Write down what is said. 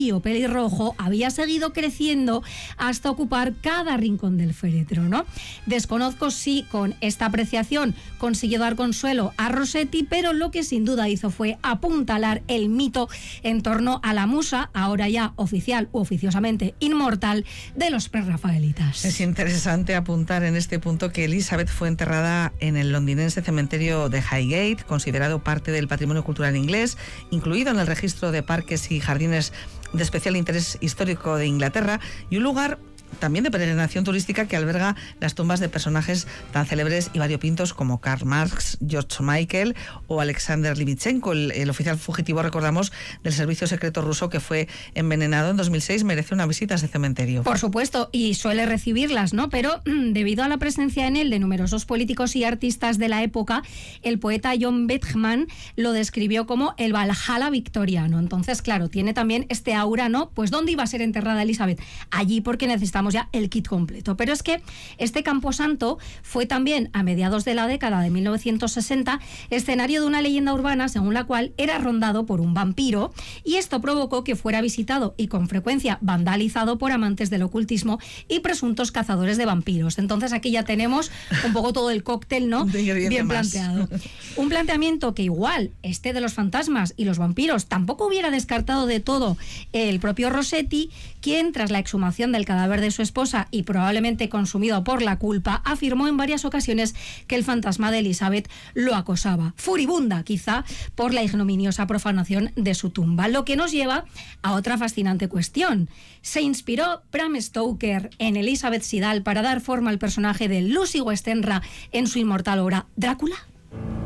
pelirrojo había seguido creciendo hasta ocupar cada rincón del féretro, ¿no? Desconozco si con esta apreciación consiguió dar consuelo a Rossetti, pero lo que sin duda hizo fue apuntalar el mito en torno a la musa, ahora ya oficial u oficiosamente inmortal, de los prerrafaelitas. Es interesante apuntar en este punto que Elizabeth fue enterrada en el londinense cementerio de Highgate, considerado parte del patrimonio cultural inglés, incluido en el registro de parques y jardines de especial interés histórico de Inglaterra, y un lugar también de peregrinación turística que alberga las tumbas de personajes tan célebres y variopintos como Karl Marx, George Michael o Alexander Livichenko, el oficial fugitivo, recordamos, del servicio secreto ruso que fue envenenado en 2006. Merece una visita a ese cementerio. Por supuesto, y suele recibirlas, ¿no? Pero debido a la presencia en él de numerosos políticos y artistas de la época, el poeta John Betjeman lo describió como el Valhalla victoriano. Entonces, claro, tiene también este aura, ¿no? Pues ¿dónde iba a ser enterrada Elizabeth? Allí, porque necesitamos ya el kit completo. Pero es que este camposanto fue también, a mediados de la década de 1960, escenario de una leyenda urbana según la cual era rondado por un vampiro, y esto provocó que fuera visitado y con frecuencia vandalizado por amantes del ocultismo y presuntos cazadores de vampiros. Entonces aquí ya tenemos un poco todo el cóctel, ¿no? Bien planteado. Un planteamiento que igual este de los fantasmas y los vampiros tampoco hubiera descartado de todo el propio Rossetti, quien tras la exhumación del cadáver de su esposa y probablemente consumido por la culpa, afirmó en varias ocasiones que el fantasma de Elizabeth lo acosaba, furibunda quizá por la ignominiosa profanación de su tumba. Lo que nos lleva a otra fascinante cuestión. ¿Se inspiró Bram Stoker en Elizabeth Siddal para dar forma al personaje de Lucy Westenra en su inmortal obra Drácula?